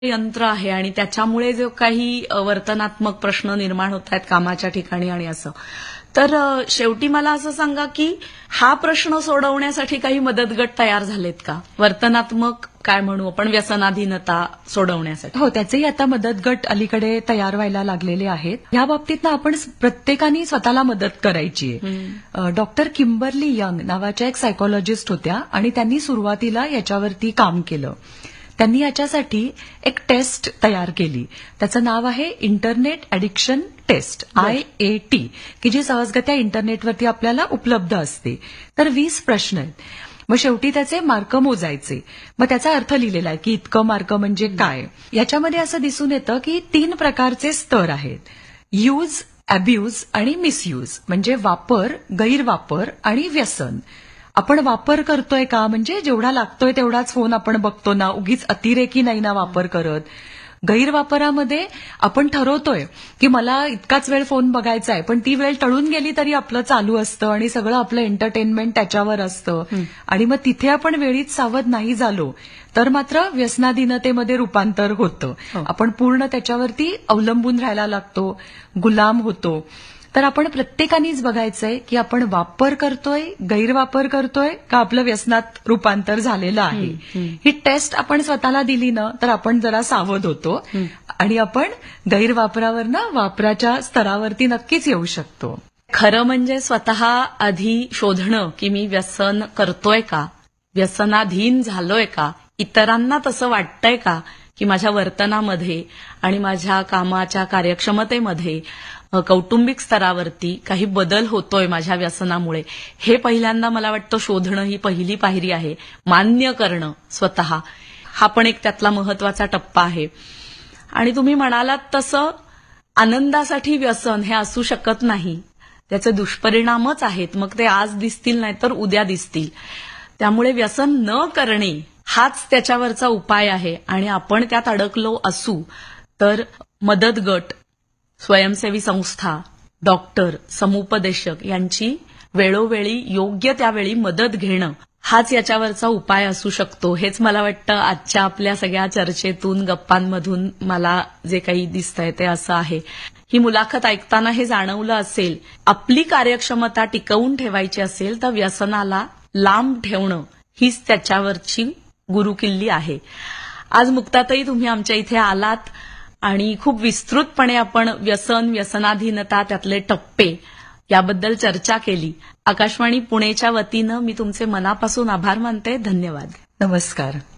यंत्र आहे आणि त्याच्यामुळे जो काही वर्तनात्मक प्रश्न निर्माण होत आहेत कामाच्या ठिकाणी आणि असं, तर शेवटी मला असं सांगा की हा प्रश्न सोडवण्यासाठी काही मदत गट तयार झालेत का? वर्तनात्मक काय म्हणू आपण, व्यसनाधीनता सोडवण्यासाठी? हो, त्याचेही आता मदत गट अलीकडे तयार व्हायला लागलेले आहेत. या बाबतीत ना आपण प्रत्येकाने स्वतःला मदत करायची आहे. डॉक्टर किंबर्ली यंग नावाच्या एक सायकोलॉजिस्ट होत्या आणि त्यांनी सुरुवातीला याच्यावरती काम केलं. त्यांनी याच्यासाठी एक टेस्ट तयार केली. त्याचं नाव आहे इंटरनेट ऍडिक्शन टेस्ट, IAT, की जी सहजगत्या इंटरनेटवरती आपल्याला उपलब्ध असते. तर 20 प्रश्न आहेत. मग शेवटी त्याचे मार्क मोजायचे. मग त्याचा अर्थ लिहिलेला आहे की इतकं मार्क म्हणजे काय. याच्यामध्ये असं दिसून येतं की 3 प्रकारचे स्तर आहेत: यूज, अब्यूज आणि मिसयूज. म्हणजे वापर, गैरवापर आणि व्यसन. आपण वापर करतोय का, म्हणजे जेवढा लागतोय तेवढाच फोन आपण बघतो ना, उगीच अतिरेकी नाही ना वापर करत. गैरवापरामध्ये आपण ठरवतोय की मला इतकाच वेळ फोन बघायचा आहे, पण ती वेळ टळून गेली तरी आपलं चालू असतं आणि सगळं आपलं एंटरटेनमेंट त्याच्यावर असतं. आणि मग तिथे आपण वेळीच सावध नाही झालो तर मात्र व्यसनाधीनतेमध्ये रूपांतर होतं. आपण पूर्ण त्याच्यावरती अवलंबून राहायला लागतो, गुलाम होतो. तर आपण प्रत्येकानेच बघायचंय की आपण वापर करतोय, गैरवापर करतोय का आपलं व्यसनात रूपांतर झालेलं आहे. ही टेस्ट आपण स्वतःला दिली ना तर आपण जरा सावध होतो आणि आपण गैरवापरावरनं वापराच्या स्तरावरती नक्कीच येऊ शकतो. खरं म्हणजे स्वतः आधी शोधणं की मी व्यसन करतोय का, व्यसनाधीन झालोय का, इतरांना तसं वाटतंय का की माझ्या वर्तनामध्ये आणि माझ्या कामाच्या कार्यक्षमतेमध्ये कौटुंबिक स्तरावरती काही बदल होतोय माझ्या व्यसनामुळे, हे पहिल्यांदा मला वाटतं शोधणं ही पहिली पायरी आहे. मान्य करणं स्वतः, हा पण एक त्यातला महत्वाचा टप्पा आहे. आणि तुम्ही म्हणालात तसं आनंदासाठी व्यसन हे असू शकत नाही. त्याचे दुष्परिणामच आहेत. मग ते आज दिसतील नाही तर उद्या दिसतील. त्यामुळे व्यसन न करणे हाच त्याच्यावरचा उपाय आहे. आणि आपण त्यात अडकलो असू तर मदत गट, स्वयंसेवी संस्था, डॉक्टर, समुपदेशक यांची वेळोवेळी योग्य त्यावेळी मदत घेणं हाच याच्यावरचा उपाय असू शकतो. हेच मला वाटतं आजच्या आपल्या सगळ्या चर्चेतून, गप्पांमधून मला जे काही दिसतंय ते असं आहे. ही मुलाखत ऐकताना हे जाणवलं असेल, आपली कार्यक्षमता टिकवून ठेवायची असेल तर व्यसनाला लांब ठेवणं हीच त्याच्यावरची गुरुकिल्ली आहे. आज मुक्ताताई तुम्ही आमच्या इथे आलात आणि खूप विस्तृतपणे आपण व्यसन, व्यसनाधीनता, त्यातले टप्पे याबद्दल चर्चा केली. आकाशवाणी पुणेच्या वतीनं मी तुमचे मनापासून आभार मानते. धन्यवाद. नमस्कार.